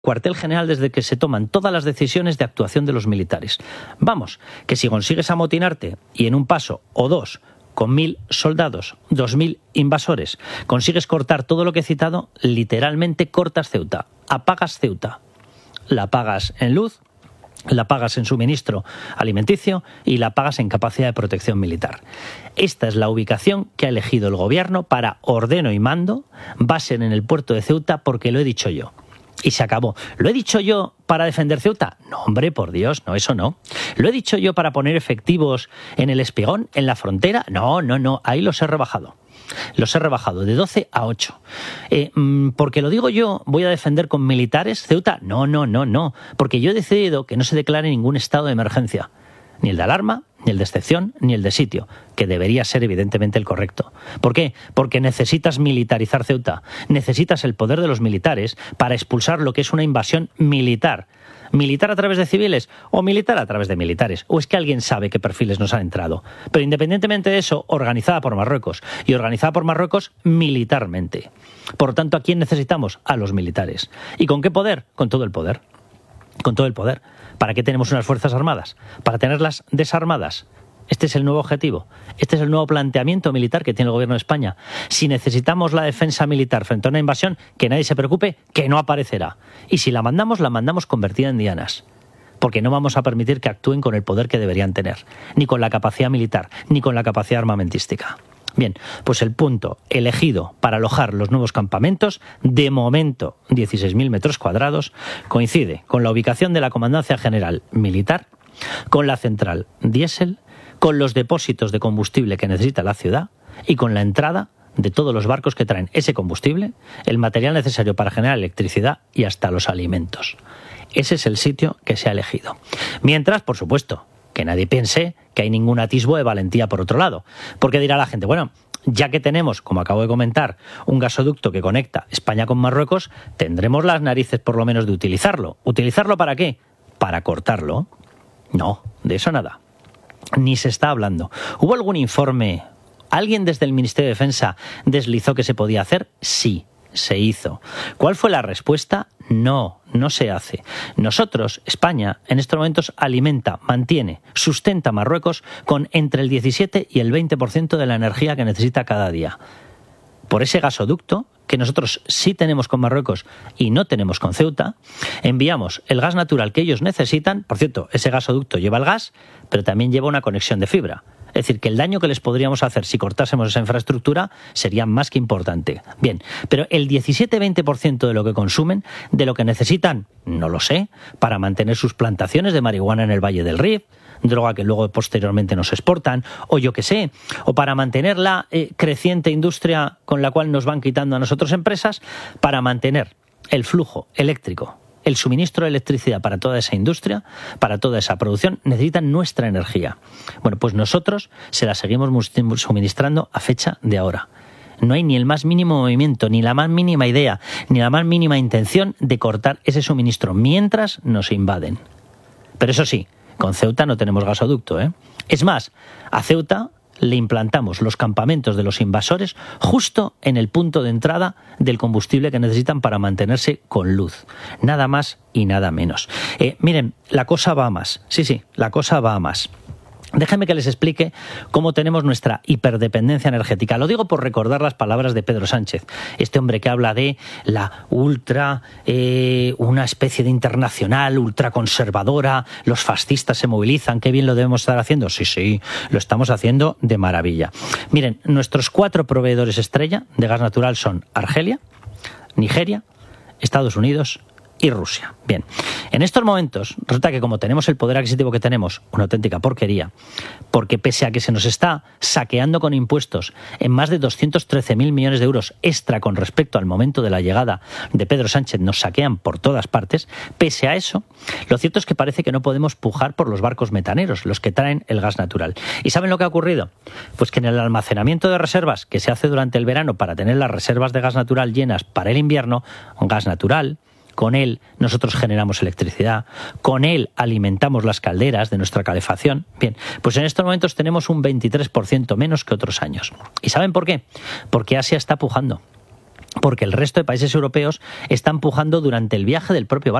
cuartel general desde que se toman todas las decisiones de actuación de los militares. Vamos, que si consigues amotinarte y en un paso o dos, con 1.000 soldados, 2.000 invasores, consigues cortar todo lo que he citado, literalmente cortas Ceuta, apagas Ceuta. La apagas en luz, la pagas en suministro alimenticio y la pagas en capacidad de protección militar. Esta es la ubicación que ha elegido el gobierno para ordeno y mando, va a ser en el puerto de Ceuta porque lo he dicho yo. Y se acabó. ¿Lo he dicho yo para defender Ceuta? No, hombre, por Dios, no, eso no. ¿Lo he dicho yo para poner efectivos en el Espigón, en la frontera? No, ahí los he rebajado. Los he rebajado de 12 a 8. ¿Porque lo digo yo, voy a defender con militares Ceuta? No. Porque yo he decidido que no se declare ningún estado de emergencia. Ni el de alarma, ni el de excepción, ni el de sitio, que debería ser evidentemente el correcto. ¿Por qué? Porque necesitas militarizar Ceuta. Necesitas el poder de los militares para expulsar lo que es una invasión militar. ¿Militar a través de civiles o militar a través de militares? ¿O es que alguien sabe qué perfiles nos han entrado? Pero independientemente de eso, organizada por Marruecos. Y organizada por Marruecos militarmente. Por lo tanto, ¿a quién necesitamos? A los militares. ¿Y con qué poder? Con todo el poder. Con todo el poder. ¿Para qué tenemos unas fuerzas armadas? ¿Para tenerlas desarmadas? Este es el nuevo objetivo. Este es el nuevo planteamiento militar que tiene el gobierno de España. Si necesitamos la defensa militar frente a una invasión, que nadie se preocupe, que no aparecerá. Y si la mandamos convertida en dianas. Porque no vamos a permitir que actúen con el poder que deberían tener. Ni con la capacidad militar, ni con la capacidad armamentística. Bien, pues el punto elegido para alojar los nuevos campamentos, de momento 16.000 metros cuadrados, coincide con la ubicación de la Comandancia General Militar, con la central diésel, con los depósitos de combustible que necesita la ciudad y con la entrada de todos los barcos que traen ese combustible, el material necesario para generar electricidad y hasta los alimentos. Ese es el sitio que se ha elegido. Mientras, por supuesto, que nadie piense que hay ningún atisbo de valentía por otro lado. Porque dirá la gente, bueno, ya que tenemos, como acabo de comentar, un gasoducto que conecta España con Marruecos, tendremos las narices por lo menos de utilizarlo. ¿Utilizarlo para qué? ¿Para cortarlo? No, de eso nada. Ni se está hablando. ¿Hubo algún informe? ¿Alguien desde el Ministerio de Defensa deslizó que se podía hacer? Sí, se hizo. ¿Cuál fue la respuesta? No se hace. Nosotros, España, en estos momentos alimenta, mantiene, sustenta a Marruecos con entre el 17 y el 20% de la energía que necesita cada día. Por ese gasoducto, que nosotros sí tenemos con Marruecos y no tenemos con Ceuta, enviamos el gas natural que ellos necesitan. Por cierto, ese gasoducto lleva el gas, pero también lleva una conexión de fibra. Es decir, que el daño que les podríamos hacer si cortásemos esa infraestructura sería más que importante. Bien, pero el 17-20% de lo que consumen, de lo que necesitan, no lo sé, para mantener sus plantaciones de marihuana en el Valle del Rif, droga que luego posteriormente nos exportan, o yo qué sé, o para mantener la creciente industria con la cual nos van quitando a nosotros empresas, para mantener el flujo eléctrico, el suministro de electricidad para toda esa industria, para toda esa producción, necesitan nuestra energía. Bueno, pues nosotros se la seguimos suministrando a fecha de ahora. No hay ni el más mínimo movimiento, ni la más mínima idea, ni la más mínima intención de cortar ese suministro mientras nos invaden. Pero eso sí, con Ceuta no tenemos gasoducto, ¿eh? Es más, a Ceuta le implantamos los campamentos de los invasores justo en el punto de entrada del combustible que necesitan para mantenerse con luz. Nada más y nada menos. Miren, la cosa va a más. Sí, la cosa va a más. Déjenme que les explique cómo tenemos nuestra hiperdependencia energética. Lo digo por recordar las palabras de Pedro Sánchez, este hombre que habla de la una especie de internacional ultraconservadora, los fascistas se movilizan, qué bien lo debemos estar haciendo. Sí, lo estamos haciendo de maravilla. Miren, nuestros 4 proveedores estrella de gas natural son Argelia, Nigeria, Estados Unidos y Rusia. Bien, en estos momentos resulta que como tenemos el poder adquisitivo que tenemos, una auténtica porquería, porque pese a que se nos está saqueando con impuestos en más de 213.000 millones de euros extra con respecto al momento de la llegada de Pedro Sánchez, nos saquean por todas partes, pese a eso, lo cierto es que parece que no podemos pujar por los barcos metaneros, los que traen el gas natural. ¿Y saben lo que ha ocurrido? Pues que en el almacenamiento de reservas que se hace durante el verano para tener las reservas de gas natural llenas para el invierno, gas natural, con él nosotros generamos electricidad, con él alimentamos las calderas de nuestra calefacción. Bien, pues en estos momentos tenemos un 23% menos que otros años. ¿Y saben por qué? Porque Asia está pujando. porque el resto de países europeos están pujando durante el viaje del propio